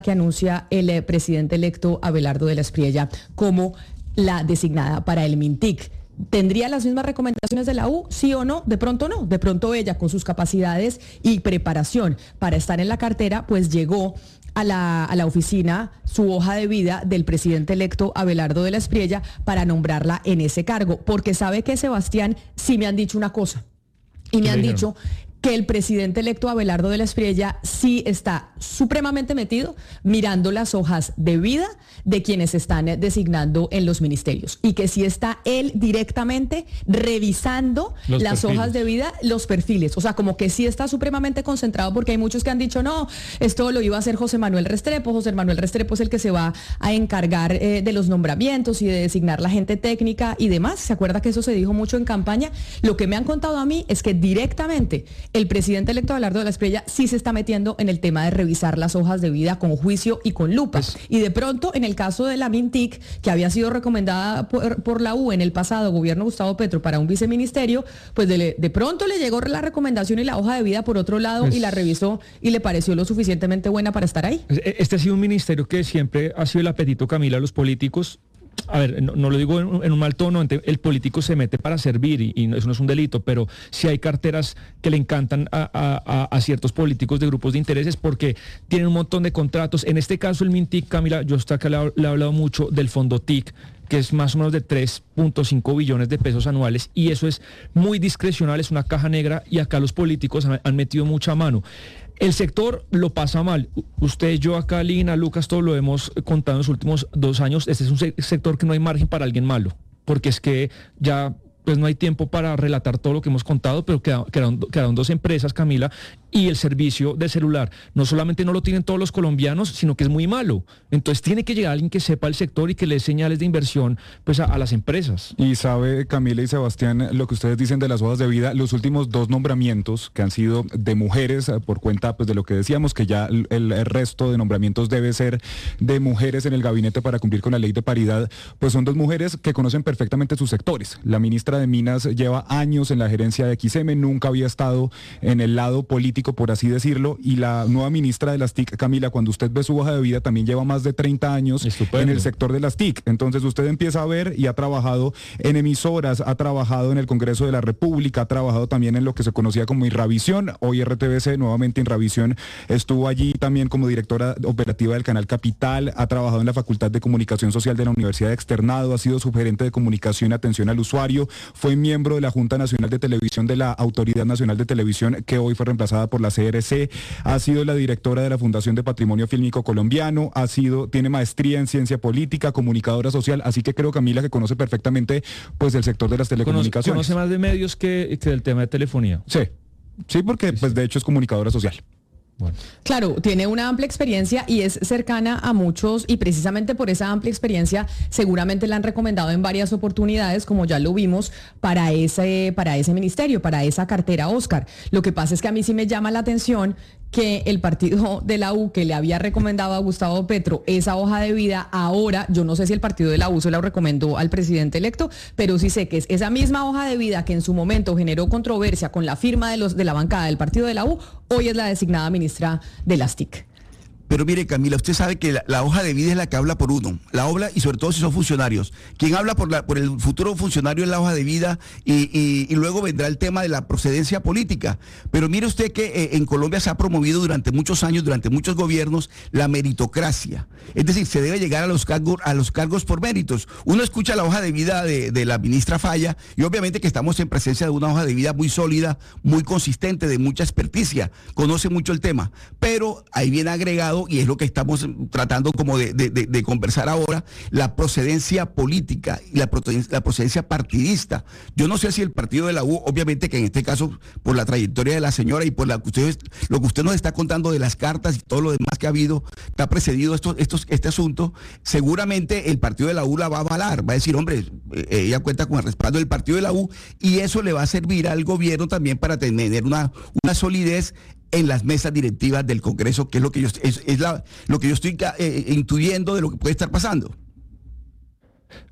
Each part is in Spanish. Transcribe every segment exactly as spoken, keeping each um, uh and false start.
que anuncia el eh, presidente electo Abelardo de la Espriella como la designada para el MINTIC. ¿Tendría las mismas recomendaciones de la U? ¿Sí o no? De pronto no. De pronto ella, con sus capacidades y preparación para estar en la cartera, pues llegó a la, a la oficina su hoja de vida del presidente electo Abelardo de la Espriella para nombrarla en ese cargo. Porque sabe que, Sebastián, sí me han dicho una cosa. Y me han dicho que el presidente electo Abelardo de la Espriella sí está supremamente metido mirando las hojas de vida de quienes están designando en los ministerios, y que sí está él directamente revisando los las perfiles. hojas de vida, los perfiles, o sea, como que sí está supremamente concentrado, porque hay muchos que han dicho, no, esto lo iba a hacer José Manuel Restrepo, José Manuel Restrepo es el que se va a encargar eh, de los nombramientos y de designar la gente técnica y demás. ¿Se acuerda que eso se dijo mucho en campaña? Lo que me han contado a mí es que directamente el presidente electo Abelardo de la Espriella sí se está metiendo en el tema de revisar las hojas de vida con juicio y con lupa. Pues, y de pronto, en el caso de la MINTIC, que había sido recomendada por, por la U en el pasado gobierno Gustavo Petro para un viceministerio, pues de, de pronto le llegó la recomendación y la hoja de vida por otro lado, pues, y la revisó y le pareció lo suficientemente buena para estar ahí. Este ha sido un ministerio que siempre ha sido el apetito, Camila, a los políticos. A ver, no, no lo digo en, en un mal tono, el político se mete para servir y, y eso no es un delito, pero sí hay carteras que le encantan a, a, a ciertos políticos de grupos de intereses porque tienen un montón de contratos. En este caso el MINTIC, Camila, yo hasta acá le, le he hablado mucho del fondo T I C, que es más o menos de tres punto cinco billones de pesos anuales, y eso es muy discrecional, es una caja negra, y acá los políticos han, han metido mucha mano. El sector lo pasa mal. Usted, yo acá, Lina, Lucas, todo lo hemos contado en los últimos dos años. Este es un sector que no hay margen para alguien malo, porque es que ya pues no hay tiempo para relatar todo lo que hemos contado, pero quedaron, quedaron, quedaron dos empresas, Camila, y el servicio de celular no solamente no lo tienen todos los colombianos, sino que es muy malo. Entonces tiene que llegar alguien que sepa el sector y que le dé señales de inversión pues a, a las empresas. Y sabe, Camila y Sebastián, lo que ustedes dicen de las hojas de vida, los últimos dos nombramientos que han sido de mujeres, por cuenta pues de lo que decíamos, que ya el, el resto de nombramientos debe ser de mujeres en el gabinete para cumplir con la ley de paridad, pues son dos mujeres que conocen perfectamente sus sectores. La ministra de Minas lleva años en la gerencia de X M, nunca había estado en el lado político, por así decirlo, y la nueva ministra de las T I C, Camila, cuando usted ve su hoja de vida, también lleva más de treinta años Estupendo. en el sector de las T I C. Entonces usted empieza a ver y ha trabajado en emisoras, ha trabajado en el Congreso de la República, ha trabajado también en lo que se conocía como Irravisión, hoy R T V C, nuevamente Irravisión, estuvo allí también como directora operativa del canal Capital, ha trabajado en la Facultad de Comunicación Social de la Universidad de Externado, ha sido subgerente de comunicación y atención al usuario, fue miembro de la Junta Nacional de Televisión de la Autoridad Nacional de Televisión, que hoy fue reemplazada por la C R C, ha sido la directora de la Fundación de Patrimonio Fílmico Colombiano, ha sido, tiene maestría en ciencia política, comunicadora social, así que creo, Camila, que conoce perfectamente pues el sector de las telecomunicaciones. Conoce, conoce más de medios que, que del tema de telefonía. Sí, sí, porque pues de hecho es comunicadora social. Bueno. Claro, tiene una amplia experiencia y es cercana a muchos, y precisamente por esa amplia experiencia seguramente la han recomendado en varias oportunidades, como ya lo vimos, para ese, para ese ministerio, para esa cartera Oscar. Lo que pasa es que a mí sí me llama la atención que el partido de la U, que le había recomendado a Gustavo Petro esa hoja de vida, ahora, yo no sé si el partido de la U se la recomendó al presidente electo, pero sí sé que es esa misma hoja de vida que en su momento generó controversia con la firma de los de la bancada del partido de la U, hoy es la designada ministra de las T I C. Pero mire, Camila, usted sabe que la, la hoja de vida es la que habla por uno, la habla, y sobre todo si son funcionarios. Quien habla por, la, por el futuro funcionario es la hoja de vida, y, y, y luego vendrá el tema de la procedencia política. Pero mire usted que eh, en Colombia se ha promovido durante muchos años, durante muchos gobiernos, la meritocracia. Es decir, se debe llegar a los cargos, a los cargos por méritos. Uno escucha la hoja de vida de, de la ministra Falla, y obviamente que estamos en presencia de una hoja de vida muy sólida, muy consistente, de mucha experticia, conoce mucho el tema. Pero ahí viene agregado, y es lo que estamos tratando como de, de, de, de conversar ahora, la procedencia política y la, la procedencia partidista. Yo no sé si el partido de la U, obviamente que en este caso, por la trayectoria de la señora y por la que usted, lo que usted nos está contando de las cartas y todo lo demás que ha habido, que ha precedido estos, estos, este asunto, seguramente el partido de la U la va a avalar, va a decir, hombre, ella cuenta con el respaldo del partido de la U, y eso le va a servir al gobierno también para tener una, una solidez en las mesas directivas del Congreso, que es lo que yo es, es la, lo que yo estoy eh, intuyendo de lo que puede estar pasando.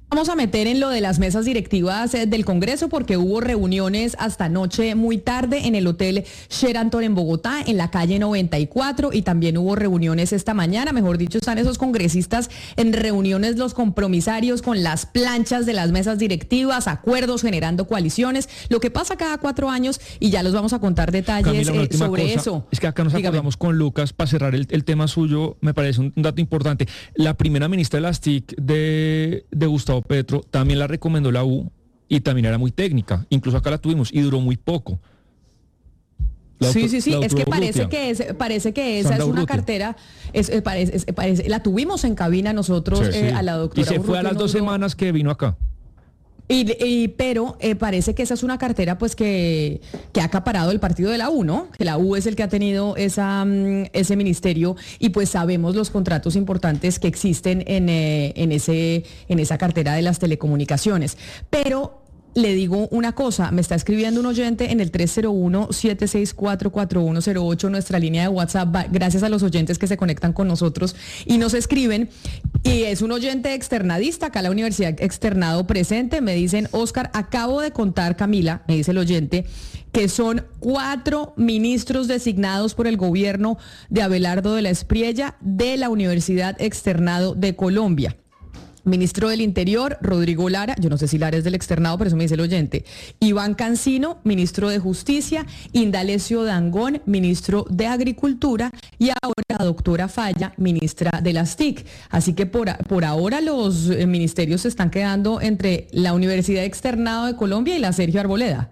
Vamos a meter en lo de las mesas directivas del Congreso porque hubo reuniones hasta anoche muy tarde en el Hotel Sheraton en Bogotá, en la calle noventa y cuatro, y también hubo reuniones esta mañana. Mejor dicho, están esos congresistas en reuniones, los compromisarios con las planchas de las mesas directivas, acuerdos, generando coaliciones, lo que pasa cada cuatro años, y ya los vamos a contar detalles Camila, eh, sobre cosa, eso. Es que acá nos Dígame. acordamos con Lucas, para cerrar el, el tema suyo, me parece un, un dato importante. La primera ministra de las T I C de, de Gustavo Petro también la recomendó la U y también era muy técnica. Incluso acá la tuvimos y duró muy poco. La sí, doctor, sí, sí, es que parece Urrutia. que es, parece que esa Sandra es una Urrutia. cartera, es, es, parece, es, parece, la tuvimos en cabina nosotros Sí, eh, sí. a la doctora Y se fue a Urrutia, las no dos duró- semanas que vino acá. Y, y- pero eh, parece que esa es una cartera pues que, que ha acaparado el partido de la U, ¿no? Que la U es el que ha tenido esa, mm, ese ministerio, y pues sabemos los contratos importantes que existen en, eh, en, ese, en esa cartera de las telecomunicaciones. Pero le digo una cosa, me está escribiendo un oyente en el tres cero uno, siete seis cuatro, cuatro uno cero ocho, nuestra línea de WhatsApp, va- gracias a los oyentes que se conectan con nosotros y nos escriben, y es un oyente externadista, acá la Universidad Externado presente, me dicen: Oscar, acabo de contar, Camila, me dice el oyente, que son cuatro ministros designados por el gobierno de Abelardo de la Espriella de la Universidad Externado de Colombia. Ministro del Interior, Rodrigo Lara, yo no sé si Lara es del externado, pero eso me dice el oyente. Iván Cancino, ministro de Justicia. Indalecio Dangond, ministro de Agricultura. Y ahora la doctora Falla, ministra de las T I C. Así que por, por ahora los eh, ministerios se están quedando entre la Universidad Externado de Colombia y la Sergio Arboleda.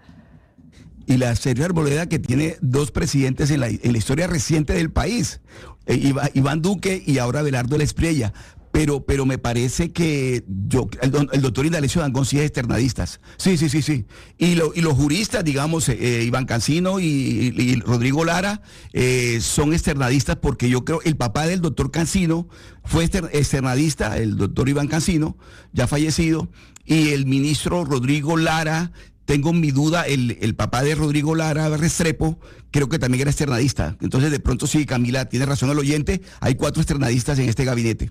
Y la Sergio Arboleda, que tiene dos presidentes en la, en la historia reciente del país, eh, Iva- Iván Duque y ahora Abelardo de la Espriella. Pero, pero me parece que yo, el, don- el doctor Indalecio Dangond sí es externadistas. Sí, sí, sí, sí. Y, lo- y los juristas, digamos, eh, Iván Cancino y, y- y Rodrigo Lara, eh, son externadistas, porque yo creo el papá del doctor Cancino fue exter- externadista, el doctor Iván Cancino, ya fallecido, y el ministro Rodrigo Lara. Tengo mi duda, el, el papá de Rodrigo Lara Restrepo, creo que también era externadista. Entonces, de pronto sí, Camila, tiene razón el oyente, hay cuatro externadistas en este gabinete.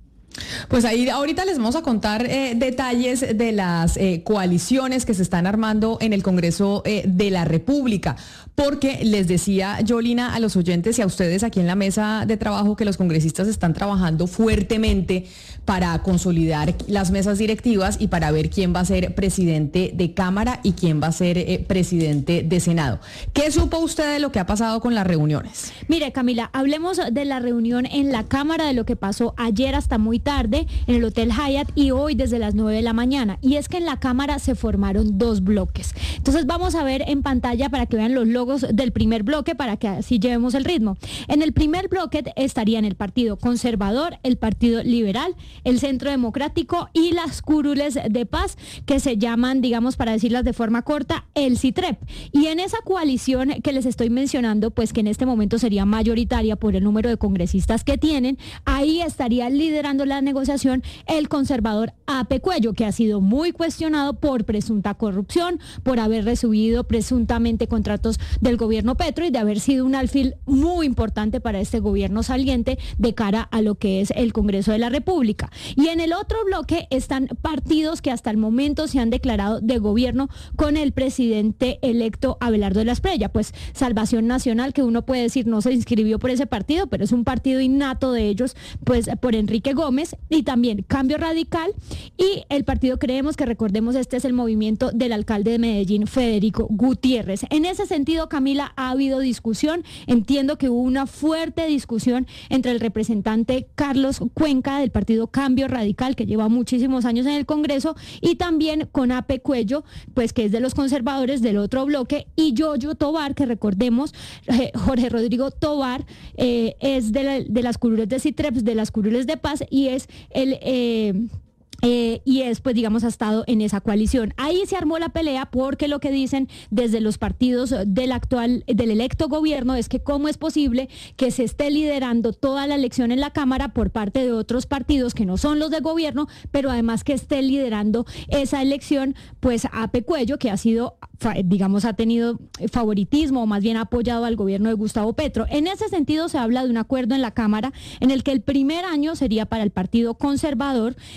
Pues ahí ahorita les vamos a contar eh, detalles de las eh, coaliciones que se están armando en el Congreso eh, de la República, porque les decía Yolina a los oyentes y a ustedes aquí en la mesa de trabajo que los congresistas están trabajando fuertemente para consolidar las mesas directivas y para ver quién va a ser presidente de Cámara y quién va a ser eh, presidente de Senado. ¿Qué supo usted de lo que ha pasado con las reuniones? Mire, Camila, hablemos de la reunión en la Cámara, de lo que pasó ayer hasta muy tarde en el Hotel Hyatt y hoy desde las nueve de la mañana. Y es que en la Cámara se formaron dos bloques. Entonces vamos a ver en pantalla para que vean los logos del primer bloque, para que así llevemos el ritmo. En el primer bloque estarían el Partido Conservador, el Partido Liberal, el Centro Democrático y las curules de paz, que se llaman, digamos, para decirlas de forma corta, el CITREP. Y en esa coalición que les estoy mencionando, pues que en este momento sería mayoritaria por el número de congresistas que tienen, ahí estaría liderando la negociación el conservador Ape Cuello, que ha sido muy cuestionado por presunta corrupción, por haber recibido presuntamente contratos del gobierno Petro y de haber sido un alfil muy importante para este gobierno saliente de cara a lo que es el Congreso de la República. Y en el otro bloque están partidos que hasta el momento se han declarado de gobierno con el presidente electo Abelardo de la Espriella, pues Salvación Nacional, que uno puede decir no se inscribió por ese partido, pero es un partido innato de ellos, pues por Enrique Gómez, y también Cambio Radical y el partido Creemos, que recordemos este es el movimiento del alcalde de Medellín, Federico Gutiérrez. En ese sentido, Camila, ha habido discusión, entiendo que hubo una fuerte discusión entre el representante Carlos Cuenca del partido Cambio Radical, que lleva muchísimos años en el Congreso, y también con Ape Cuello, pues que es de los conservadores del otro bloque, y Yoyo Tobar, que recordemos, eh, Jorge Rodrigo Tobar eh, es de, la, de las curules de CITREPS, de las curules de paz, y es el... Eh, Eh, y es, pues digamos, ha estado en esa coalición. Ahí se armó la pelea porque lo que dicen desde los partidos del actual, del electo gobierno, es que cómo es posible que se esté liderando toda la elección en la Cámara por parte de otros partidos que no son los de gobierno, pero además que esté liderando esa elección, pues Ape Cuello, que ha sido, digamos, ha tenido favoritismo o más bien ha apoyado al gobierno de Gustavo Petro. En ese sentido se habla de un acuerdo en la Cámara en el que el primer año sería para el Partido Conservador, el segundo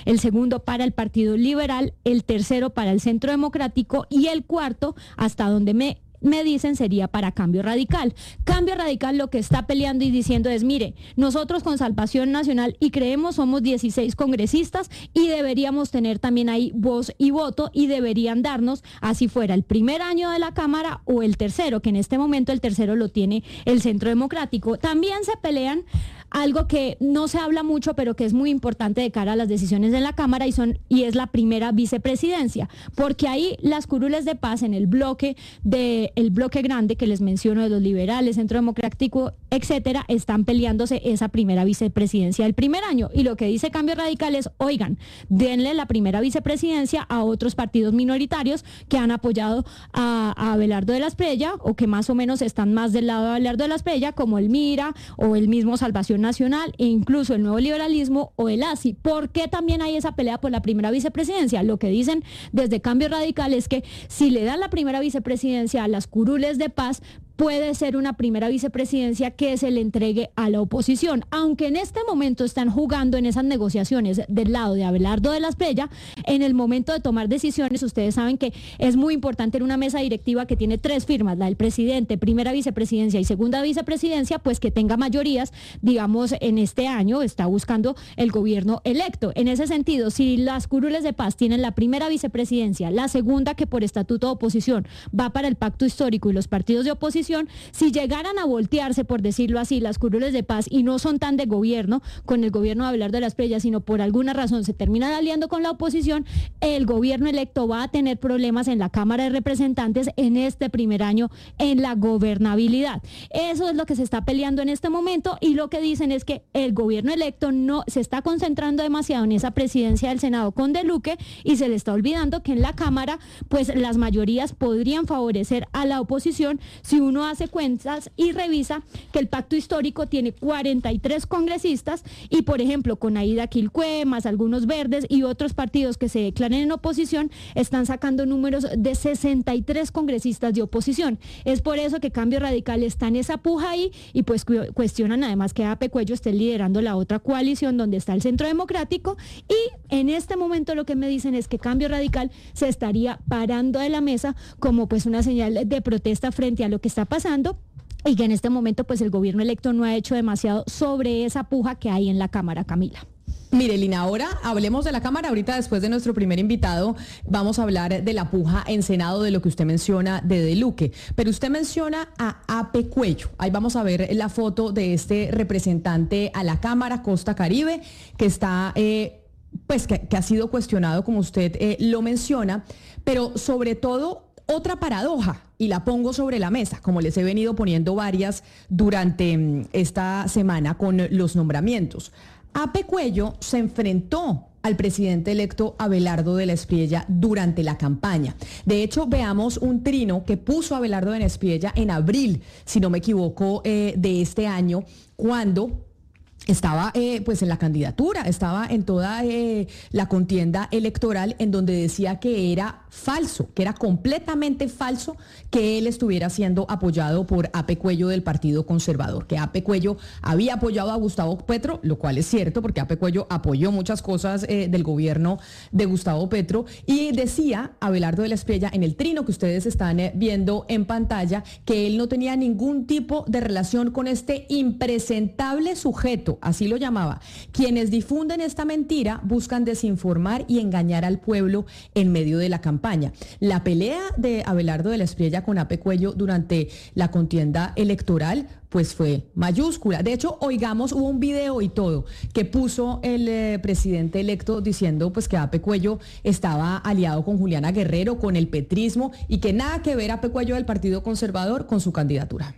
segundo para el Partido Liberal, el tercero para el Centro Democrático y el cuarto, hasta donde me me dicen, sería para Cambio Radical. Cambio Radical lo que está peleando y diciendo es, mire, nosotros con Salvación Nacional y Creemos somos dieciséis congresistas y deberíamos tener también ahí voz y voto y deberían darnos, así fuera el primer año de la Cámara o el tercero, que en este momento el tercero lo tiene el Centro Democrático. También se pelean algo que no se habla mucho, pero que es muy importante de cara a las decisiones de la Cámara y son y es la primera vicepresidencia, porque ahí las curules de paz en el bloque de el bloque grande que les menciono de los liberales, Centro Democrático, etcétera, están peleándose esa primera vicepresidencia del primer año. Y lo que dice Cambio Radical es, oigan, denle la primera vicepresidencia a otros partidos minoritarios que han apoyado a, a Abelardo de la Espriella o que más o menos están más del lado de Abelardo de la Espriella, como el MIRA o el mismo Salvación Nacional e incluso el Nuevo Liberalismo o el A S I. ¿Por qué también hay esa pelea por la primera vicepresidencia? Lo que dicen desde Cambio Radical es que si le dan la primera vicepresidencia a las curules de paz, puede ser una primera vicepresidencia que se le entregue a la oposición, aunque en este momento están jugando en esas negociaciones del lado de Abelardo de la Espriella. En el momento de tomar decisiones, ustedes saben que es muy importante en una mesa directiva que tiene tres firmas, la del presidente, primera vicepresidencia y segunda vicepresidencia, pues que tenga mayorías, digamos, en este año está buscando el gobierno electo. En ese sentido, si las curules de paz tienen la primera vicepresidencia, la segunda que por estatuto de oposición va para el pacto histórico y los partidos de oposición, si llegaran a voltearse, por decirlo así, las curules de paz y no son tan de gobierno con el gobierno de Abelardo de la Espriella, sino por alguna razón se terminan aliando con la oposición, el gobierno electo va a tener problemas en la Cámara de Representantes en este primer año en la gobernabilidad. Eso es lo que se está peleando en este momento y lo que dicen es que el gobierno electo no se está concentrando demasiado en esa presidencia del Senado con De Luque y se le está olvidando que en la Cámara pues las mayorías podrían favorecer a la oposición si uno hace cuentas y revisa que el pacto histórico tiene cuarenta y tres congresistas y, por ejemplo, con Aida Quilcue, más algunos verdes y otros partidos que se declaren en oposición, están sacando números de sesenta y tres congresistas de oposición. Es por eso que Cambio Radical está en esa puja ahí y pues cu- cuestionan además que A P Cuello esté liderando la otra coalición donde está el Centro Democrático y en este momento lo que me dicen es que Cambio Radical se estaría parando de la mesa como pues una señal de protesta frente a lo que está pasando y que en este momento pues el gobierno electo no ha hecho demasiado sobre esa puja que hay en la Cámara, Camila. Mire, Lina, ahora hablemos de la Cámara. Ahorita, después de nuestro primer invitado, vamos a hablar de la puja en Senado, de lo que usted menciona de De Luque. Pero usted menciona a A P Cuello. Ahí vamos a ver la foto de este representante a la Cámara Costa Caribe, que está, eh, pues, que, que ha sido cuestionado, como usted eh, lo menciona, pero sobre todo otra paradoja, y la pongo sobre la mesa, como les he venido poniendo varias durante mm, esta semana con los nombramientos. A P Cuello se enfrentó al presidente electo Abelardo de la Espriella durante la campaña. De hecho, veamos un trino que puso Abelardo de la Espriella en abril, si no me equivoco, eh, de este año, cuando estaba eh, pues en la candidatura, estaba en toda eh, la contienda electoral, en donde decía que era falso, que era completamente falso que él estuviera siendo apoyado por A P Cuello del Partido Conservador, que A P Cuello había apoyado a Gustavo Petro, lo cual es cierto, porque A P Cuello apoyó muchas cosas eh, del gobierno de Gustavo Petro, y decía Abelardo de la Espriella en el trino que ustedes están eh, viendo en pantalla, que él no tenía ningún tipo de relación con este impresentable sujeto, así lo llamaba. Quienes difunden esta mentira buscan desinformar y engañar al pueblo en medio de la campaña. La pelea de Abelardo de la Espriella con A P Cuello durante la contienda electoral pues fue mayúscula. De hecho, oigamos, hubo un video y todo que puso el eh, presidente electo diciendo pues que A P Cuello estaba aliado con Juliana Guerrero, con el petrismo, y que nada que ver A P Cuello del Partido Conservador con su candidatura.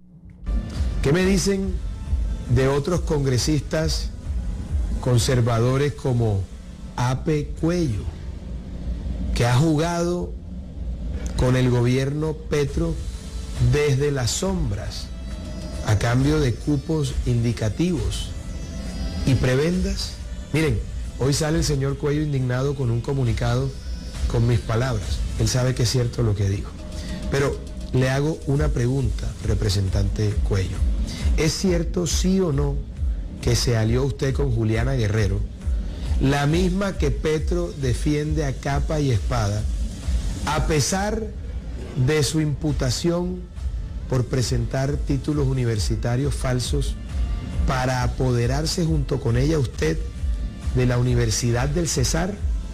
¿Qué me dicen de otros congresistas conservadores como A P Cuello, que ha jugado con el gobierno Petro desde las sombras a cambio de cupos indicativos y prebendas? Miren, hoy sale el señor Cuello indignado con un comunicado con mis palabras. Él sabe que es cierto lo que digo. Pero le hago una pregunta, representante Cuello. ¿Es cierto, sí o no, que se alió usted con Juliana Guerrero la misma que Petro defiende a capa y espada, a pesar de su imputación por presentar títulos universitarios falsos para apoderarse junto con ella usted de la Universidad del Cesar.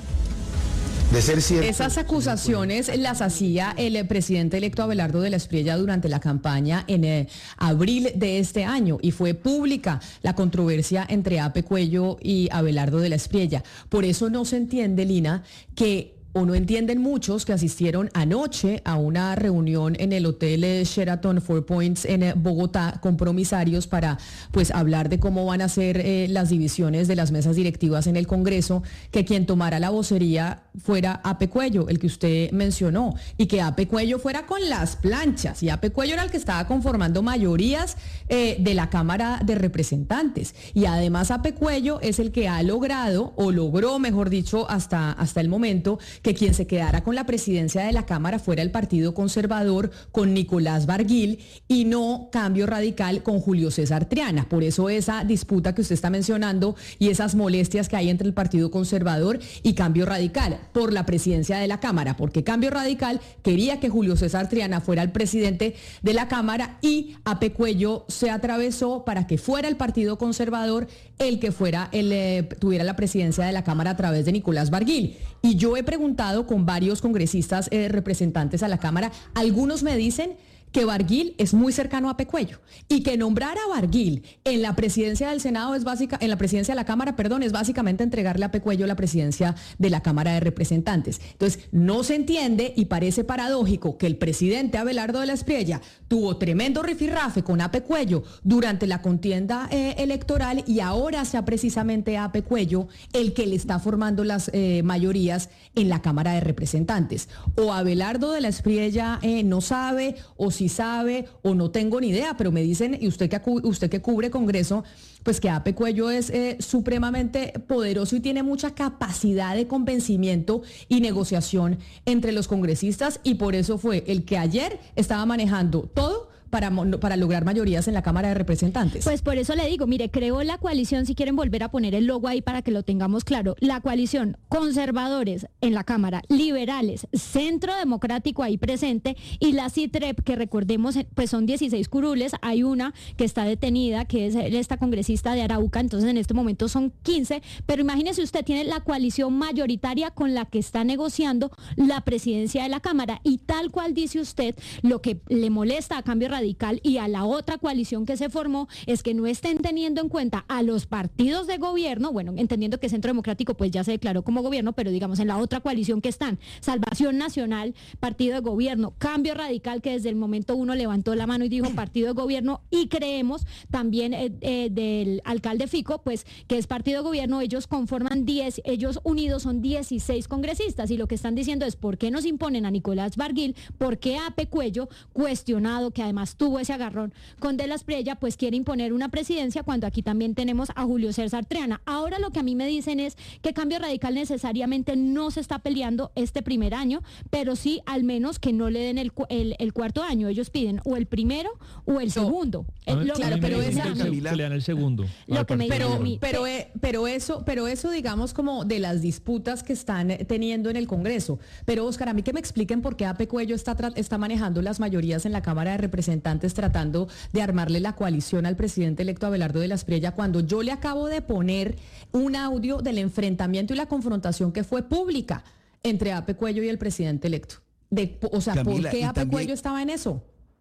De ser cierto, esas acusaciones las hacía el presidente electo Abelardo de la Espriella durante la campaña en eh, abril de este año, y fue pública la controversia entre Ape Cuello y Abelardo de la Espriella. Por eso no se entiende, Lina, que o no entienden muchos que asistieron anoche a una reunión en el Hotel Sheraton Four Points en Bogotá, compromisarios para pues hablar de cómo van a ser eh, las divisiones de las mesas directivas en el Congreso, que quien tomara la vocería fuera Ape Cuello, el que usted mencionó, y que Ape Cuello fuera con las planchas, y Ape Cuello era el que estaba conformando mayorías eh, de la Cámara de Representantes, y además Ape Cuello es el que ha logrado, o logró, mejor dicho, hasta, hasta el momento, que quien se quedara con la presidencia de la Cámara fuera el Partido Conservador con Nicolás Barguil y no Cambio Radical con Julio César Triana. Por eso esa disputa que usted está mencionando y esas molestias que hay entre el Partido Conservador y Cambio Radical por la presidencia de la Cámara, porque Cambio Radical quería que Julio César Triana fuera el presidente de la Cámara y Ape Cuello se atravesó para que fuera el Partido Conservador el que fuera el eh, tuviera la presidencia de la Cámara a través de Nicolás Barguil. Y yo he preguntado con varios congresistas eh, representantes a la Cámara, algunos me dicen que Barguil es muy cercano a Ape Cuello y que nombrar a Barguil en la presidencia del Senado es básica, en la presidencia de la Cámara, perdón, es básicamente entregarle a Ape Cuello la presidencia de la Cámara de Representantes. Entonces, no se entiende y parece paradójico que el presidente Abelardo de la Espriella tuvo tremendo rifirrafe con Ape Cuello durante la contienda eh, electoral y ahora sea precisamente Ape Cuello el que le está formando las eh, mayorías en la Cámara de Representantes. O Abelardo de la Espriella eh, no sabe, o si sabe, o no tengo ni idea, pero me dicen, y usted que, usted que cubre Congreso, pues que Ape Cuello es eh, supremamente poderoso y tiene mucha capacidad de convencimiento y negociación entre los congresistas, y por eso fue el que ayer estaba manejando todo Para, para lograr mayorías en la Cámara de Representantes. Pues por eso le digo, mire, creó la coalición, si quieren volver a poner el logo ahí para que lo tengamos claro, la coalición conservadores en la Cámara, liberales, Centro Democrático ahí presente, y la C I T R E P, que recordemos, pues son dieciséis curules, hay una que está detenida, que es esta congresista de Arauca, entonces en este momento son quince, pero imagínese usted, tiene la coalición mayoritaria con la que está negociando la presidencia de la Cámara, y tal cual dice usted, lo que le molesta a Cambio Radical y a la otra coalición que se formó es que no estén teniendo en cuenta a los partidos de gobierno, bueno, entendiendo que Centro Democrático pues ya se declaró como gobierno, pero digamos en la otra coalición que están, Salvación Nacional, Partido de Gobierno, Cambio Radical, que desde el momento uno levantó la mano y dijo Partido de Gobierno, y Creemos también eh, eh, del alcalde Fico, pues que es Partido de Gobierno, ellos conforman diez, ellos unidos son dieciséis congresistas, y lo que están diciendo es ¿por qué nos imponen a Nicolás Barguil? ¿Por qué a Ape Cuello, cuestionado, que además tuvo ese agarrón con De la Espriella, pues quiere imponer una presidencia cuando aquí también tenemos a Julio César Triana? Ahora lo que a mí me dicen es que Cambio Radical necesariamente no se está peleando este primer año, pero sí al menos que no le den el, el, el cuarto año. Ellos piden o el primero o el segundo. No, lo, claro, lo pero que es me dicen, que le dan el segundo. Lo que me pero, dicen a mí. pero, eh, pero eso, pero eso digamos como de las disputas que están eh, teniendo en el Congreso. Pero Oscar, a mí que me expliquen por qué Ape Cuello está, está manejando las mayorías en la Cámara de Representantes, tratando de armarle la coalición al presidente electo Abelardo de la Espriella, cuando yo le acabo de poner un audio del enfrentamiento y la confrontación que fue pública entre Ape Cuello y el presidente electo. De, o sea, Camila, ¿por qué Ape también... Cuello estaba en eso?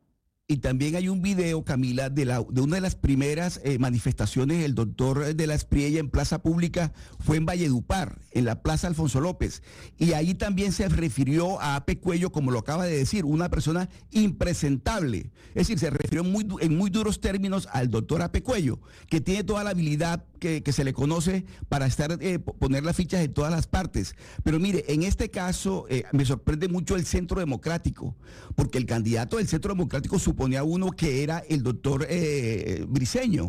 Y también hay un video, Camila, de, la, de una de las primeras eh, manifestaciones del doctor de la Espriella en plaza pública, fue en Valledupar, en la Plaza Alfonso López. Y ahí también se refirió a Ape Cuello, como lo acaba de decir, una persona impresentable. Es decir, se refirió muy, en muy duros términos al doctor Ape Cuello, que tiene toda la habilidad que, que se le conoce para estar eh, poner las fichas en todas las partes. Pero mire, en este caso eh, me sorprende mucho el Centro Democrático, porque el candidato del Centro Democrático suponía uno que era el doctor eh, Briceño.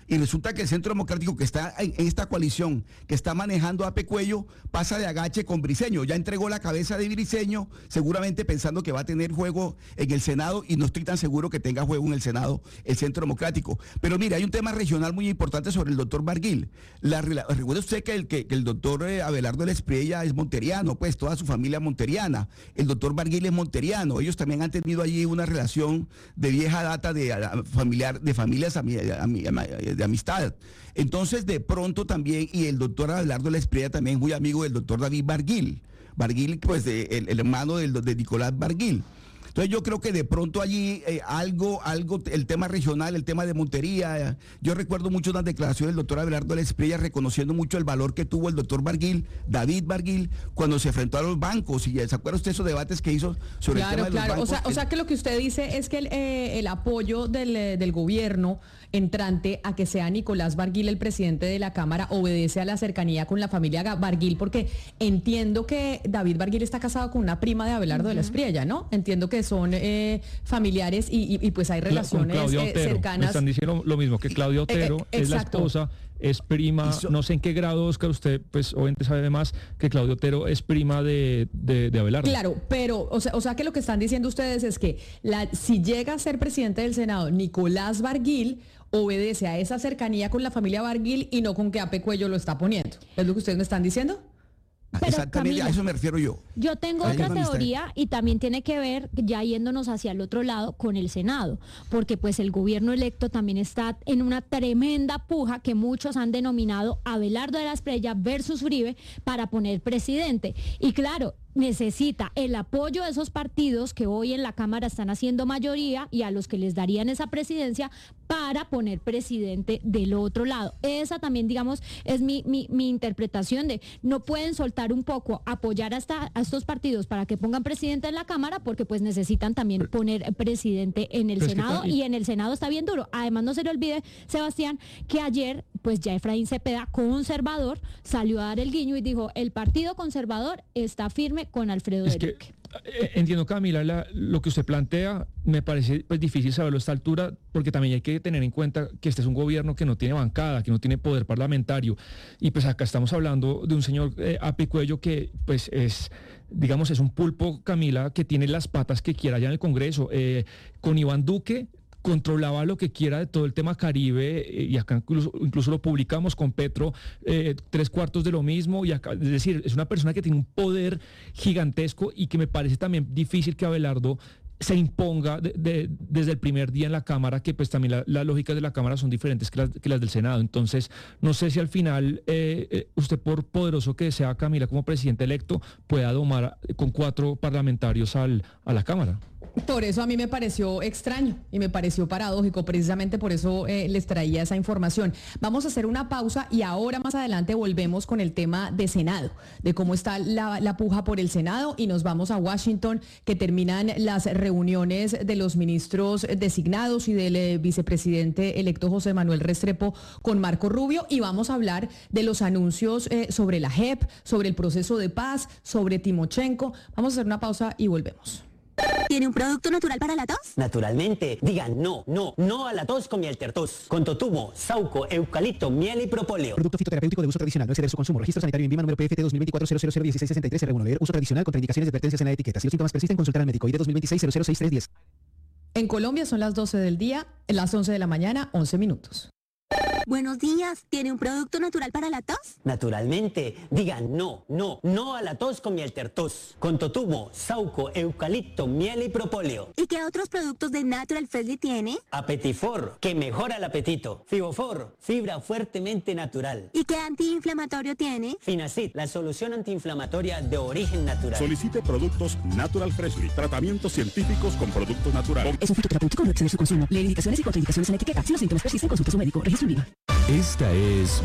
y resulta que el Centro Democrático que está en, en esta coalición, que está manejando a Ape Cuello, pasa de agache con Briceño. Ya entregó la cabeza de Briceño, seguramente pensando que va a tener juego en el Senado, y no estoy tan seguro que tenga juego en el Senado el Centro Democrático. Pero mire, hay un tema regional muy importante sobre el doctor Barguil. La, recuerda usted que el, que, que el doctor eh, Abelardo de la Espriella es monteriano, pues toda su familia monteriana. El doctor Barguil es monteriano. Ellos también han tenido allí una relación de vieja data de a, familiar, de familias ami, ami, ami, de amistad. Entonces, de pronto también, y el doctor Abelardo de la Espriella también es muy amigo del doctor David Barguil. Barguil, pues de, el, el hermano del, de Nicolás Barguil. Entonces yo creo que de pronto allí eh, algo, algo, el tema regional, el tema de Montería, eh, yo recuerdo mucho unas declaraciones del doctor Abelardo de la Espriella reconociendo mucho el valor que tuvo el doctor Barguil, David Barguil, cuando se enfrentó a los bancos. Y ¿se acuerda usted esos debates que hizo sobre claro, el tema de claro. los bancos? O sea, o sea que lo que usted dice es que el, eh, el apoyo del, eh, del gobierno entrante a que sea Nicolás Barguil el presidente de la Cámara obedece a la cercanía con la familia Barguil, porque entiendo que David Barguil está casado con una prima de Abelardo uh-huh. de la Espriella, ¿no? Entiendo que son eh, familiares y, y, y pues hay relaciones eh, cercanas. Me están diciendo lo mismo, que Claudia Otero eh, eh, es la esposa, es prima, so, no sé en qué grado, Oscar, usted pues obviamente sabe más que Claudia Otero es prima de, de, de Abelardo. Claro, pero o sea, o sea que lo que están diciendo ustedes es que la, si llega a ser presidente del Senado Nicolás Barguil, obedece a esa cercanía con la familia Barguil y no con que Ape Cuello lo está poniendo. ¿Es lo que ustedes me están diciendo? Pero, exactamente, Camila, a eso me refiero yo. Yo tengo Ahí otra teoría y también tiene que ver, ya yéndonos hacia el otro lado, con el Senado, porque pues el gobierno electo también está en una tremenda puja que muchos han denominado Abelardo de la Espriella versus Uribe para poner presidente. Y claro, necesita el apoyo de esos partidos que hoy en la Cámara están haciendo mayoría y a los que les darían esa presidencia para poner presidente del otro lado. Esa también, digamos, es mi, mi, mi interpretación de no pueden soltar un poco, apoyar hasta a estos partidos para que pongan presidente en la Cámara, porque pues necesitan también poner presidente en el Senado, y en el Senado está bien duro. Además, no se le olvide, Sebastián, que ayer pues ya Efraín Cepeda, conservador, salió a dar el guiño y dijo, el Partido Conservador está firme con Alfredo es de Luque. Que, entiendo, Camila, la, lo que usted plantea me parece pues difícil saberlo a esta altura, porque también hay que tener en cuenta que este es un gobierno que no tiene bancada, que no tiene poder parlamentario, y pues acá estamos hablando de un señor eh, Ape Cuello que pues es, digamos, es un pulpo, Camila, que tiene las patas que quiera allá en el Congreso. Eh, con Iván Duque controlaba lo que quiera de todo el tema Caribe, eh, y acá incluso, incluso lo publicamos con Petro, eh, tres cuartos de lo mismo, y acá, es decir, es una persona que tiene un poder gigantesco y que me parece también difícil que Abelardo se imponga de, de, desde el primer día en la Cámara, que pues también las la lógicas de la Cámara son diferentes que las, que las del Senado. Entonces, no sé si al final eh, eh, usted, por poderoso que sea, Camila, como presidente electo, pueda domar con cuatro parlamentarios al, a la Cámara. Por eso a mí me pareció extraño y me pareció paradójico, precisamente por eso eh, les traía esa información. Vamos a hacer una pausa y ahora más adelante volvemos con el tema de Senado, de cómo está la, la puja por el Senado, y nos vamos a Washington, que terminan las reuniones de los ministros designados y del eh, vicepresidente electo José Manuel Restrepo con Marco Rubio, y vamos a hablar de los anuncios eh, sobre la J E P, sobre el proceso de paz, sobre Timochenko. Vamos a hacer una pausa y volvemos. ¿Tiene un producto natural para la tos? Naturalmente. Digan no, no, no a la tos con Mieltertos. Con totumo, sauco, eucalipto, miel y propóleo. Producto fitoterapéutico de uso tradicional. No exceder su consumo. Registro sanitario INVIMA número P F T dos mil veinticuatro cero cero cero dieciséis sesenta y tres R uno. Leer uso tradicional. Contraindicaciones y advertencias en la etiqueta. Si los síntomas persisten, consultar al médico. I D dos mil veintiséis cero cero seis tres diez. En Colombia son las doce del día, las once de la mañana, once minutos. Buenos días. ¿Tiene un producto natural para la tos? Naturalmente. Digan no, no, no a la tos con Mieltertos. Con totumo, sauco, eucalipto, miel y propóleo. ¿Y qué otros productos de Natural Freshly tiene? Apetifor, que mejora el apetito. Fibofor, fibra fuertemente natural. ¿Y qué antiinflamatorio tiene? Finacid, la solución antiinflamatoria de origen natural. Solicite productos Natural Freshly. Tratamientos científicos con productos naturales. Es un fitoterapéutico, no exceder su consumo. Leer indicaciones y contraindicaciones en la etiqueta. Si los síntomas persisten, consulte a su médico. Registro INVIMA. Esta es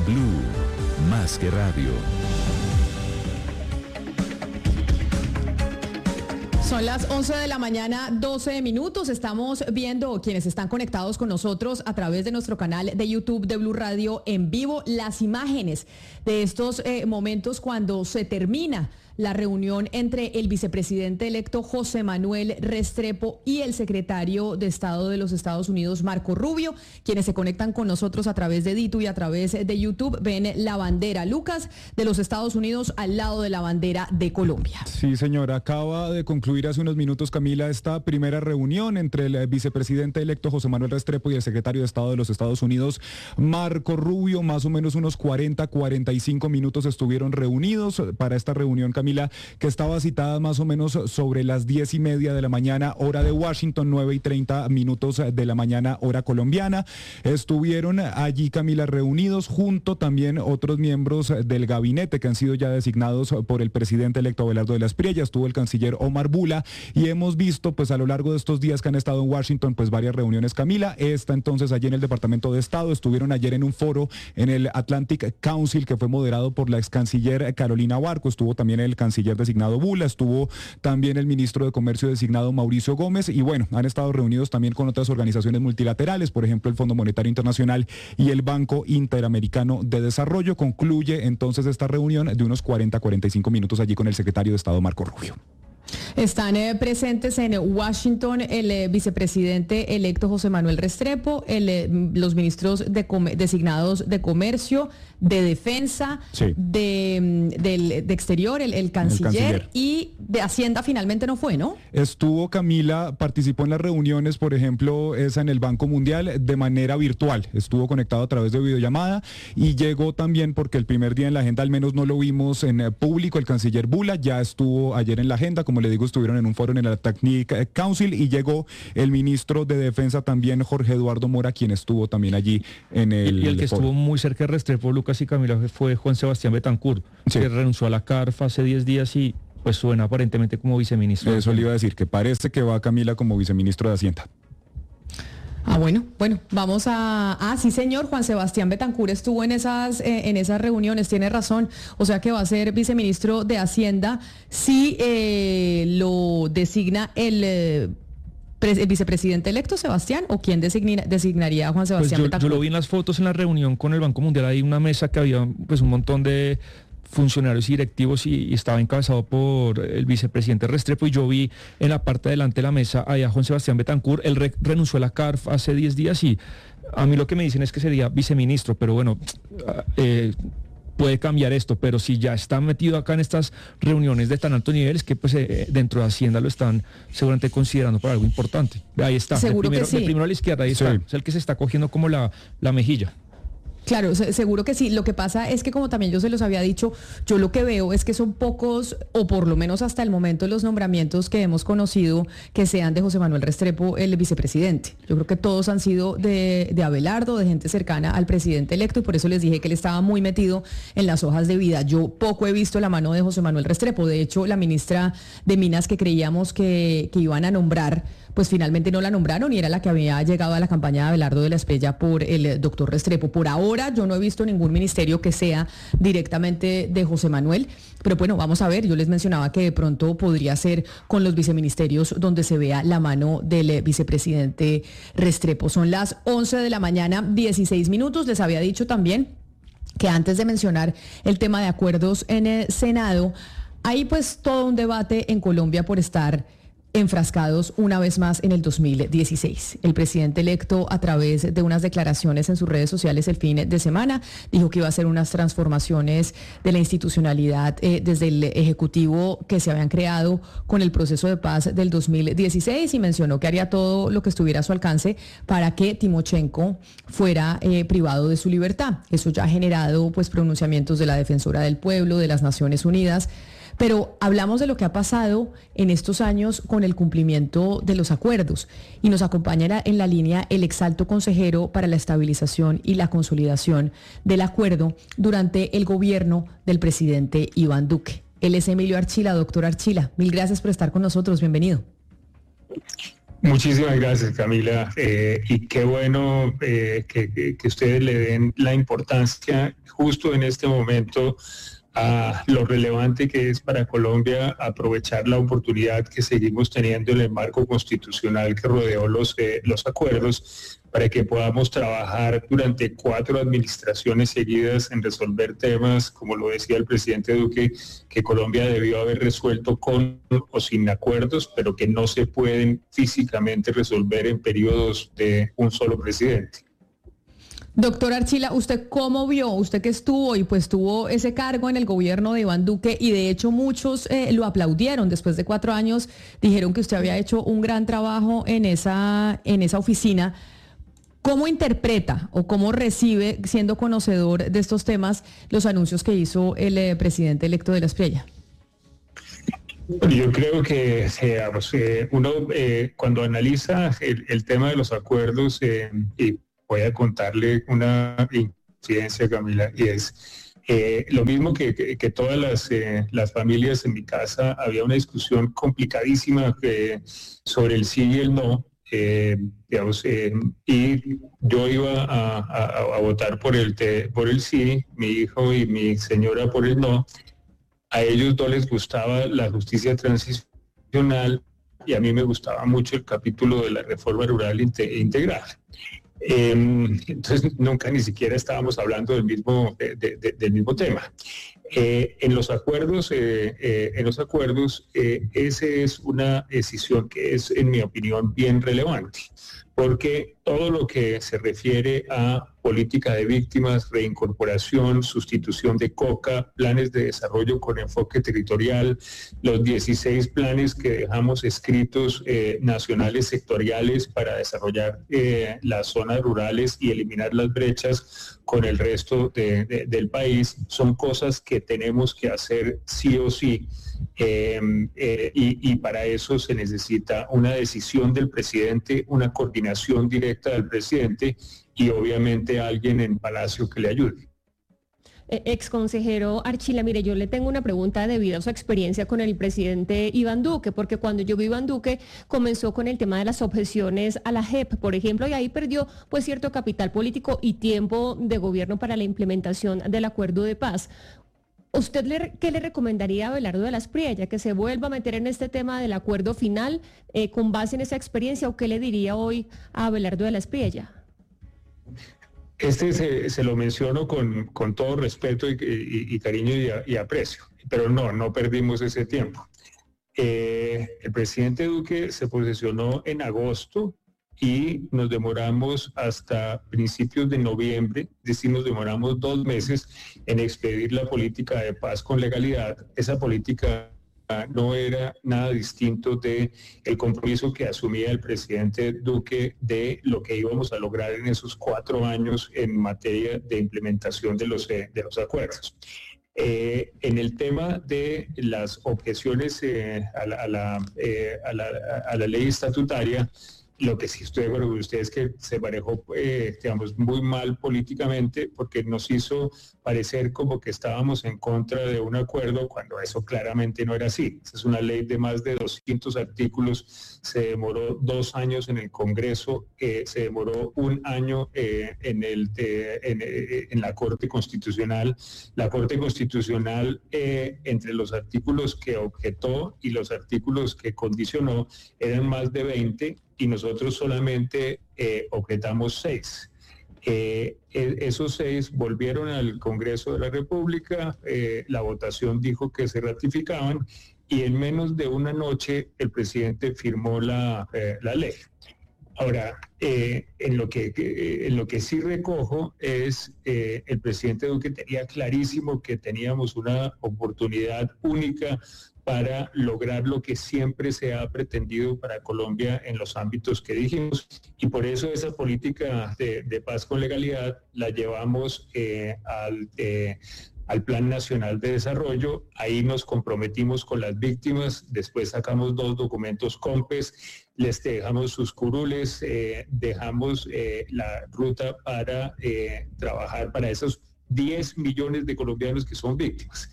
Blue, más que radio. Son las once de la mañana, doce minutos. Estamos viendo, quienes están conectados con nosotros a través de nuestro canal de YouTube de Blue Radio en vivo, las imágenes de estos eh, momentos cuando se termina la reunión entre el vicepresidente electo José Manuel Restrepo y el secretario de Estado de los Estados Unidos, Marco Rubio. Quienes se conectan con nosotros a través de Ditu y a través de YouTube ven la bandera, Lucas, de los Estados Unidos al lado de la bandera de Colombia. Sí, señora, acaba de concluir hace unos minutos, Camila, esta primera reunión entre el vicepresidente electo José Manuel Restrepo y el secretario de Estado de los Estados Unidos, Marco Rubio. Más o menos unos cuarenta, cuarenta y cinco minutos estuvieron reunidos para esta reunión, Camila, que estaba citada más o menos sobre las diez y media de la mañana, hora de Washington, nueve y treinta minutos de la mañana, hora colombiana. Estuvieron allí, Camila, reunidos junto también otros miembros del gabinete que han sido ya designados por el presidente electo Abelardo de la Espriella. Estuvo el canciller Omar Bula y hemos visto pues a lo largo de estos días que han estado en Washington pues varias reuniones, Camila. Esta entonces allí en el Departamento de Estado, estuvieron ayer en un foro en el Atlantic Council que fue moderado por la ex canciller Carolina Barco. Estuvo también el canciller designado Bula, estuvo también el ministro de Comercio designado Mauricio Gómez y bueno, han estado reunidos también con otras organizaciones multilaterales, por ejemplo el Fondo Monetario Internacional y el Banco Interamericano de Desarrollo. Concluye entonces esta reunión de unos cuarenta, cuarenta y cinco minutos allí con el secretario de Estado Marco Rubio. Están eh, presentes en Washington el eh, vicepresidente electo José Manuel Restrepo, el, eh, los ministros de designados de Comercio, de Defensa, sí. de, de, de Exterior, el, el, canciller, el canciller y de Hacienda finalmente no fue, ¿no? Estuvo, Camila, participó en las reuniones, por ejemplo, esa en el Banco Mundial de manera virtual, estuvo conectado a través de videollamada y llegó también porque el primer día en la agenda al menos no lo vimos en eh, público, el canciller Bula ya estuvo ayer en la agenda, como le digo, estuvieron en un foro en el Atlantic Council y llegó el ministro de Defensa también, Jorge Eduardo Mora, quien estuvo también allí en el Y, y el que foro. Estuvo muy cerca de Restrepo, Lucas y Camila, fue Juan Sebastián Betancourt, sí. que renunció a la C A R F hace diez días y pues suena aparentemente como viceministro. Eso le iba a decir, que parece que va Camila como viceministro de Hacienda. Ah, bueno, bueno, vamos a... Ah, sí, señor, Juan Sebastián Betancourt estuvo en esas, eh, en esas reuniones, tiene razón. O sea que va a ser viceministro de Hacienda si eh, lo designa el... Eh, ¿El vicepresidente electo, Sebastián, o quién designa, designaría a Juan Sebastián pues yo, Betancourt? Yo lo vi en las fotos en la reunión con el Banco Mundial, hay una mesa que había pues un montón de funcionarios y directivos y, y estaba encabezado por el vicepresidente Restrepo y yo vi en la parte de delante de la mesa a Juan Sebastián Betancourt. Él re, renunció a la C A R F hace diez días y a mí lo que me dicen es que sería viceministro, pero bueno... Eh, puede cambiar esto, pero si ya está metido acá en estas reuniones de tan alto nivel, es que pues eh, dentro de Hacienda lo están seguramente considerando para algo importante. Ahí está, seguro el primero, que sí. el primero a la izquierda, ahí sí. está, es el que se está cogiendo como la, la mejilla. Claro, seguro que sí. Lo que pasa es que, como también yo se los había dicho, yo lo que veo es que son pocos, o por lo menos hasta el momento, los nombramientos que hemos conocido que sean de José Manuel Restrepo, el vicepresidente. Yo creo que todos han sido de, de Abelardo, de gente cercana al presidente electo, y por eso les dije que él estaba muy metido en las hojas de vida. Yo poco he visto la mano de José Manuel Restrepo. De hecho, la ministra de Minas que creíamos que, que iban a nombrar, pues finalmente no la nombraron y era la que había llegado a la campaña de Abelardo de la Espriella por el doctor Restrepo. Por ahora yo no he visto ningún ministerio que sea directamente de José Manuel, pero bueno, vamos a ver, yo les mencionaba que de pronto podría ser con los viceministerios donde se vea la mano del vicepresidente Restrepo. Son las once de la mañana, dieciséis minutos, les había dicho también que antes de mencionar el tema de acuerdos en el Senado, hay pues todo un debate en Colombia por estar enfrascados una vez más en el dos mil dieciséis. El presidente electo, a través de unas declaraciones en sus redes sociales el fin de semana, dijo que iba a hacer unas transformaciones de la institucionalidad eh, desde el Ejecutivo que se habían creado con el proceso de paz del dos mil dieciséis y mencionó que haría todo lo que estuviera a su alcance para que Timochenko fuera eh, privado de su libertad. Eso ya ha generado pues pronunciamientos de la Defensora del Pueblo, de las Naciones Unidas. Pero hablamos de lo que ha pasado en estos años con el cumplimiento de los acuerdos y nos acompaña en la línea el exalto consejero para la estabilización y la consolidación del acuerdo durante el gobierno del presidente Iván Duque. Él es Emilio Archila. Doctor Archila, mil gracias por estar con nosotros. Bienvenido. Muchísimas gracias, Camila. Eh, y qué bueno eh, que, que, que ustedes le den la importancia justo en este momento a lo relevante que es para Colombia aprovechar la oportunidad que seguimos teniendo en el marco constitucional que rodeó los, eh, los acuerdos, para que podamos trabajar durante cuatro administraciones seguidas en resolver temas, como lo decía el presidente Duque, que Colombia debió haber resuelto con o sin acuerdos, pero que no se pueden físicamente resolver en periodos de un solo presidente. Doctor Archila, ¿usted cómo vio, usted que estuvo y pues tuvo ese cargo en el gobierno de Iván Duque y de hecho muchos eh, lo aplaudieron después de cuatro años, dijeron que usted había hecho un gran trabajo en esa, en esa oficina? ¿Cómo interpreta o cómo recibe, siendo conocedor de estos temas, los anuncios que hizo el eh, presidente electo de la Espriella? Yo creo que digamos, eh, uno eh, cuando analiza el, el tema de los acuerdos, eh, y voy a contarle una incidencia, Camila, y es eh, lo mismo que, que, que todas las, eh, las familias en mi casa, había una discusión complicadísima eh, sobre el sí y el no, eh, digamos, eh, y yo iba a, a, a votar por el, por el sí, mi hijo y mi señora por el no. A ellos no les gustaba la justicia transicional y a mí me gustaba mucho el capítulo de la reforma rural integral. Eh, entonces nunca ni siquiera estábamos hablando del mismo, de, de, del mismo tema. Eh, en los acuerdos, eh, eh, en los acuerdos, eh, esa es una decisión que es, en mi opinión, bien relevante, porque todo lo que se refiere a política de víctimas, reincorporación, sustitución de COCA, planes de desarrollo con enfoque territorial, los dieciséis planes que dejamos escritos eh, nacionales sectoriales para desarrollar eh, las zonas rurales y eliminar las brechas con el resto de, de, del país, son cosas que tenemos que hacer sí o sí. Eh, eh, y, y para eso se necesita una decisión del presidente, una coordinación directa del presidente y obviamente alguien en Palacio que le ayude. Ex consejero Archila, mire, yo le tengo una pregunta debido a su experiencia con el presidente Iván Duque, porque cuando yo vi Iván Duque comenzó con el tema de las objeciones a la J E P, por ejemplo, y ahí perdió pues cierto capital político y tiempo de gobierno para la implementación del acuerdo de paz. ¿Usted le, qué le recomendaría a Abelardo de la Espriella? ¿Que se vuelva a meter en este tema del acuerdo final eh, con base en esa experiencia o qué le diría hoy a Abelardo de la Espriella? Este se, se lo menciono con, con todo respeto y, y, y cariño y, y aprecio, pero no, no perdimos ese tiempo. Eh, el presidente Duque se posesionó en agosto y nos demoramos hasta principios de noviembre, es decir, nos demoramos dos meses en expedir la política de paz con legalidad. Esa política no era nada distinto de el compromiso que asumía el presidente Duque de lo que íbamos a lograr en esos cuatro años en materia de implementación de los, de los acuerdos. Eh, en el tema de las objeciones eh, a, la, a, la, eh, a, la, a la ley estatutaria, lo que sí estoy de acuerdo con ustedes es que se manejó, eh, digamos, muy mal políticamente porque nos hizo parecer como que estábamos en contra de un acuerdo cuando eso claramente no era así. Esa es una ley de más de doscientos artículos, se demoró dos años en el Congreso, eh, se demoró un año eh, en, el, eh, en, eh, en la Corte Constitucional. La Corte Constitucional, eh, entre los artículos que objetó y los artículos que condicionó, eran más de veinte, y nosotros solamente eh, objetamos seis. Eh, esos seis volvieron al Congreso de la República, eh, la votación dijo que se ratificaban y en menos de una noche el presidente firmó la, eh, la ley. Ahora, eh, en, lo que, eh, en lo que sí recojo es, eh, el presidente Duque tenía clarísimo que teníamos una oportunidad única para lograr lo que siempre se ha pretendido para Colombia en los ámbitos que dijimos. Y por eso esa política de, de paz con legalidad la llevamos eh, al, eh, al Plan Nacional de Desarrollo. Ahí nos comprometimos con las víctimas, después sacamos dos documentos COMPES, les dejamos sus curules, eh, dejamos eh, la ruta para eh, trabajar para esos diez millones de colombianos que son víctimas.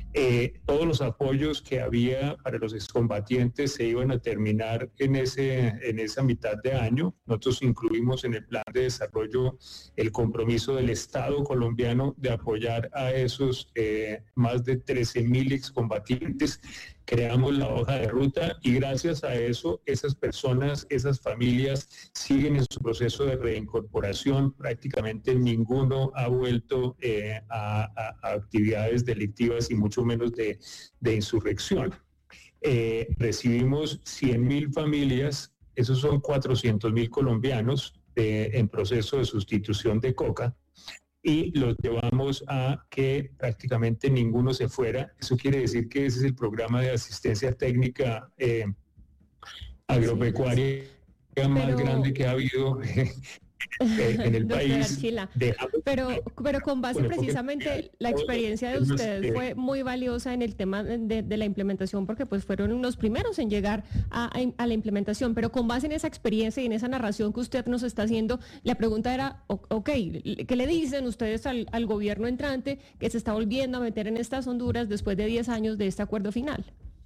Eh, todos los apoyos que había para los excombatientes se iban a terminar en, ese, en esa mitad de año. Nosotros incluimos en el plan de desarrollo el compromiso del Estado colombiano de apoyar a esos eh, más de trece mil excombatientes. Creamos la hoja de ruta y gracias a eso esas personas, esas familias siguen en su proceso de reincorporación. Prácticamente ninguno ha vuelto eh, a, a, a actividades delictivas y mucho menos de, de insurrección. Eh, recibimos cien mil familias, esos son cuatrocientos mil colombianos eh, en proceso de sustitución de coca, y los llevamos a que prácticamente ninguno se fuera. Eso quiere decir que ese es el programa de asistencia técnica eh, agropecuaria más Pero... grande que ha habido eh, en el país. Pero, pero con base precisamente la experiencia de ustedes fue muy valiosa en el tema de, de la implementación, porque pues fueron los primeros en llegar a, a la implementación, pero con base en esa experiencia y en esa narración que usted nos está haciendo, la pregunta era, ok, ¿qué le dicen ustedes al, al gobierno entrante que se está volviendo a meter en estas Honduras después de diez años de este acuerdo final?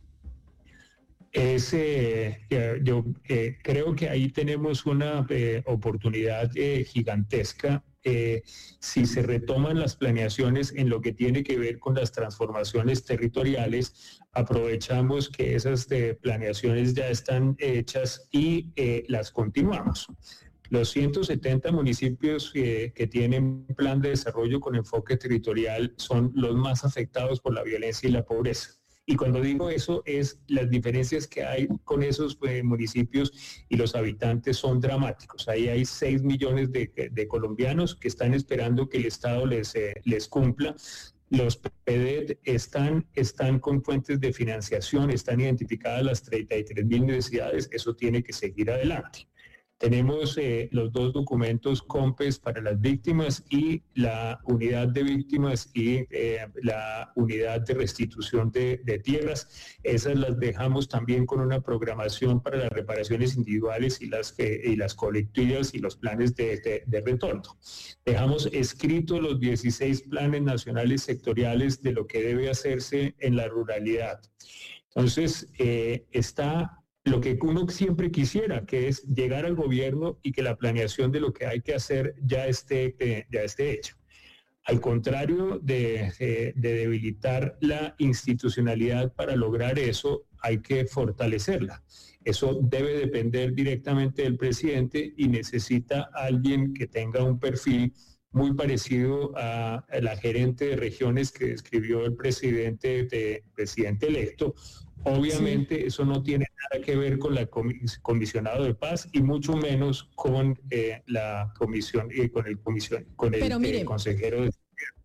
Es, eh, yo eh, creo que ahí tenemos una eh, oportunidad eh, gigantesca. Eh, si se retoman las planeaciones en lo que tiene que ver con las transformaciones territoriales, aprovechamos que esas eh, planeaciones ya están hechas y eh, las continuamos. Los ciento setenta municipios eh, que tienen plan de desarrollo con enfoque territorial son los más afectados por la violencia y la pobreza. Y cuando digo eso, es las diferencias que hay con esos eh, municipios y los habitantes son dramáticos. Ahí hay seis millones de, de colombianos que están esperando que el Estado les, eh, les cumpla. Los P D E T están, están con fuentes de financiación, están identificadas las treinta y tres mil necesidades. Eso tiene que seguir adelante. Tenemos eh, los dos documentos COMPES para las víctimas y la unidad de víctimas y eh, la unidad de restitución de, de tierras. Esas las dejamos también con una programación para las reparaciones individuales y las, eh, y las colectivas y los planes de, de, de retorno. Dejamos escritos los dieciséis planes nacionales sectoriales de lo que debe hacerse en la ruralidad. Entonces, eh, está lo que uno siempre quisiera, que es llegar al gobierno y que la planeación de lo que hay que hacer ya esté, eh, ya esté hecho. Al contrario de, eh, de debilitar la institucionalidad para lograr eso, hay que fortalecerla. Eso debe depender directamente del presidente y necesita alguien que tenga un perfil muy parecido a la gerente de regiones que describió el presidente, de, presidente electo. Obviamente sí. Eso no tiene nada que ver con la comis comisionado de paz y mucho menos con eh, la comisión y eh, con el comisión con el eh, consejero de.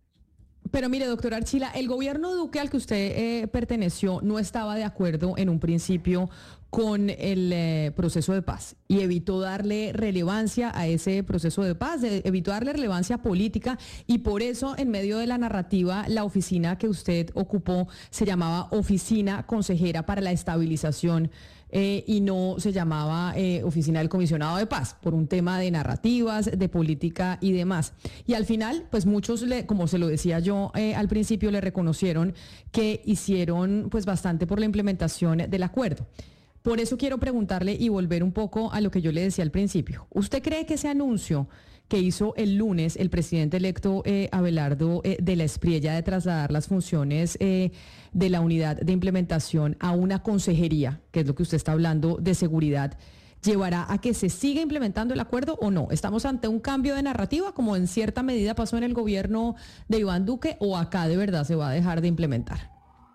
Pero mire, doctor Archila, el gobierno Duque al que usted eh, perteneció no estaba de acuerdo en un principio con el eh, proceso de paz y evitó darle relevancia a ese proceso de paz, de, evitó darle relevancia política y por eso en medio de la narrativa la oficina que usted ocupó se llamaba Oficina Consejera para la Estabilización eh, y no se llamaba eh, Oficina del Comisionado de Paz por un tema de narrativas, de política y demás. Y al final, pues muchos, le, como se lo decía yo eh, al principio, le reconocieron que hicieron pues bastante por la implementación del acuerdo. Por eso quiero preguntarle y volver un poco a lo que yo le decía al principio. ¿Usted cree que ese anuncio que hizo el lunes el presidente electo eh, Abelardo eh, de la Espriella de trasladar las funciones eh, de la unidad de implementación a una consejería, que es lo que usted está hablando de seguridad, llevará a que se siga implementando el acuerdo o no? ¿Estamos ante un cambio de narrativa como en cierta medida pasó en el gobierno de Iván Duque o acá de verdad se va a dejar de implementar?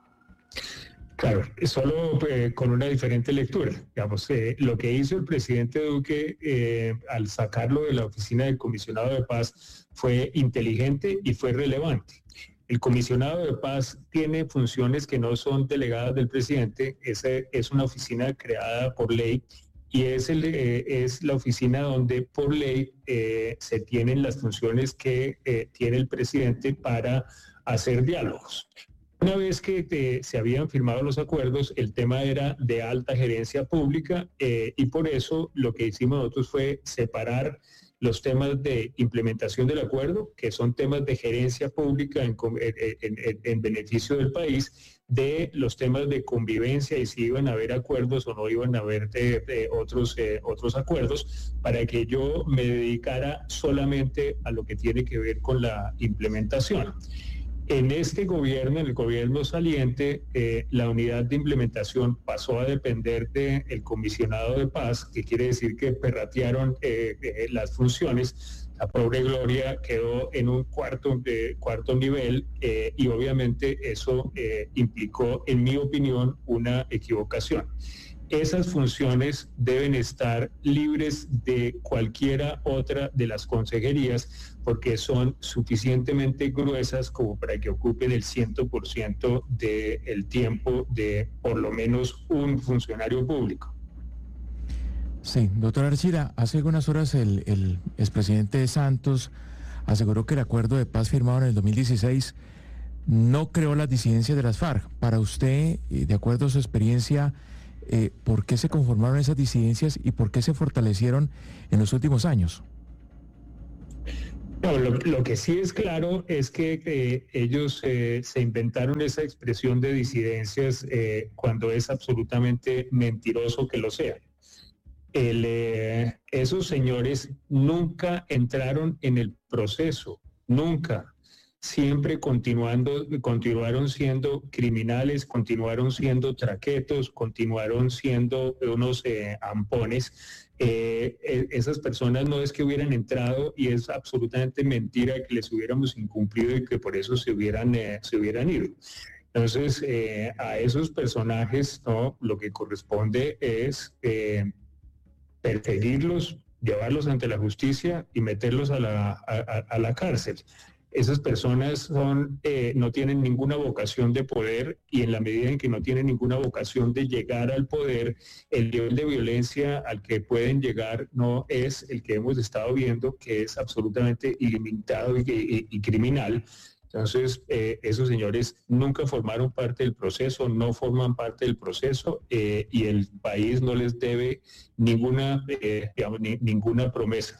Claro, solo eh, con una diferente lectura. Digamos, eh, lo que hizo el presidente Duque eh, al sacarlo de la oficina del comisionado de paz fue inteligente y fue relevante. El comisionado de paz tiene funciones que no son delegadas del presidente, es, es una oficina creada por ley y es, el, eh, es la oficina donde por ley eh, se tienen las funciones que eh, tiene el presidente para hacer diálogos. Una vez que eh, se habían firmado los acuerdos, el tema era de alta gerencia pública eh, y por eso lo que hicimos nosotros fue separar los temas de implementación del acuerdo, que son temas de gerencia pública en, en, en, en beneficio del país, de los temas de convivencia y si iban a haber acuerdos o no iban a haber de, de otros, eh, otros acuerdos, para que yo me dedicara solamente a lo que tiene que ver con la implementación. En este gobierno, en el gobierno saliente, eh, la unidad de implementación pasó a depender del comisionado de paz, que quiere decir que perratearon eh, eh, las funciones. La pobre Gloria quedó en un cuarto, de, cuarto nivel eh, y obviamente eso eh, implicó, en mi opinión, una equivocación. Esas funciones deben estar libres de cualquiera otra de las consejerías porque son suficientemente gruesas como para que ocupen el cien por ciento del tiempo de por lo menos un funcionario público. Sí, doctor Archila, hace algunas horas el, el expresidente Santos aseguró que el acuerdo de paz firmado en el dos mil dieciséis no creó las disidencias de las FARC. Para usted, de acuerdo a su experiencia, eh, ¿por qué se conformaron esas disidencias y por qué se fortalecieron en los últimos años? No, lo, lo que sí es claro es que eh, ellos eh, se inventaron esa expresión de disidencias eh, cuando es absolutamente mentiroso que lo sea. El, eh, esos señores nunca entraron en el proceso, nunca. Siempre continuando, continuaron siendo criminales, continuaron siendo traquetos, continuaron siendo unos eh, ampones. Eh, eh, esas personas no es que hubieran entrado y es absolutamente mentira que les hubiéramos incumplido y que por eso se hubieran, eh, se hubieran ido. Entonces, eh, a esos personajes, ¿no?, lo que corresponde es eh, perseguirlos, llevarlos ante la justicia y meterlos a la, a, a la cárcel. Esas personas son, eh, no tienen ninguna vocación de poder y en la medida en que no tienen ninguna vocación de llegar al poder, el nivel de violencia al que pueden llegar no es el que hemos estado viendo, que es absolutamente ilimitado y, y, y criminal. Entonces, eh, esos señores nunca formaron parte del proceso, no forman parte del proceso eh, y el país no les debe ninguna, eh, digamos, ni, ninguna promesa.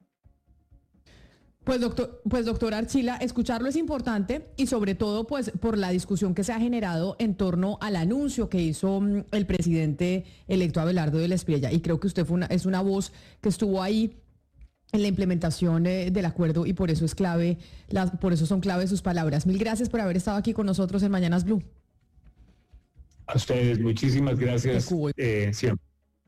Pues doctor, pues doctor Archila, escucharlo es importante y sobre todo pues por la discusión que se ha generado en torno al anuncio que hizo um, el presidente electo Abelardo de la Espriella, y creo que usted fue una, es una voz que estuvo ahí en la implementación eh, del acuerdo y por eso es clave, las, por eso son clave sus palabras. Mil gracias por haber estado aquí con nosotros en Mañanas Blue. A ustedes, muchísimas gracias eh, siempre.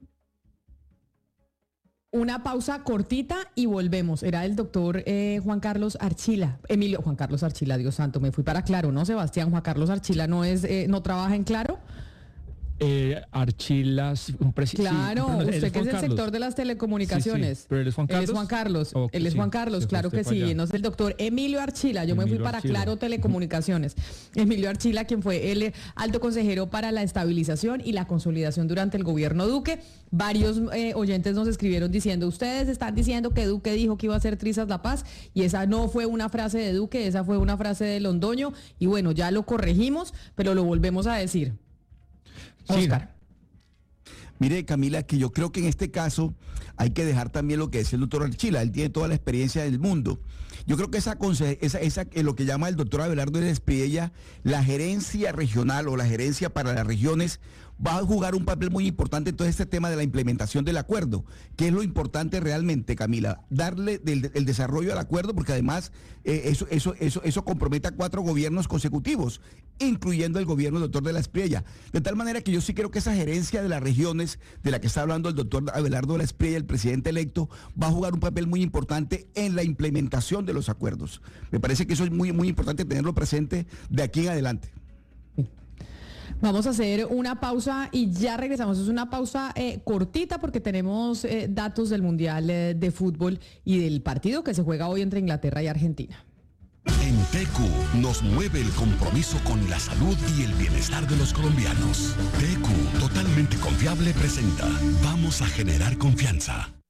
Una pausa cortita y volvemos. Era el doctor eh, Juan Carlos Archila, Emilio Juan Carlos Archila, Dios santo, me fui para Claro, ¿no, Sebastián? Juan Carlos Archila no es, eh, no trabaja en Claro. Eh, Archilas, un presidente. Claro, sí, usted que es del sector de las telecomunicaciones. Sí, sí. ¿Pero él es Juan Carlos? Él es Juan Carlos, okay, él es sí, Juan Carlos, claro que sí. Allá. No es el doctor Emilio Archila, yo Emilio me fui para Archila. Claro Telecomunicaciones. Emilio Archila, quien fue el alto consejero para la estabilización y la consolidación durante el gobierno Duque. Varios eh, oyentes nos escribieron diciendo, ustedes están diciendo que Duque dijo que iba a hacer trizas la paz, y esa no fue una frase de Duque, esa fue una frase de Londoño, y bueno, ya lo corregimos, pero lo volvemos a decir. Oscar. Sí. Mire, Camila, que yo creo que en este caso hay que dejar también lo que decía el doctor Archila, él tiene toda la experiencia del mundo. Yo creo que esa, esa, esa lo que llama el doctor Abelardo de la Espriella, la gerencia regional o la gerencia para las regiones, va a jugar un papel muy importante en todo este tema de la implementación del acuerdo. ¿Qué es lo importante realmente, Camila? Darle del, el desarrollo al acuerdo, porque además eh, eso, eso, eso, eso compromete a cuatro gobiernos consecutivos, incluyendo el gobierno del doctor de la Espriella. De tal manera que yo sí creo que esa gerencia de las regiones, de la que está hablando el doctor Abelardo de la Espriella, el presidente electo, va a jugar un papel muy importante en la implementación de los acuerdos. Me parece que eso es muy, muy importante tenerlo presente de aquí en adelante. Vamos a hacer una pausa y ya regresamos. Es una pausa eh, cortita porque tenemos eh, datos del Mundial eh, de Fútbol y del partido que se juega hoy entre Inglaterra y Argentina. En T Q nos mueve el compromiso con la salud y el bienestar de los colombianos. T Q, totalmente confiable, presenta Vamos a generar confianza.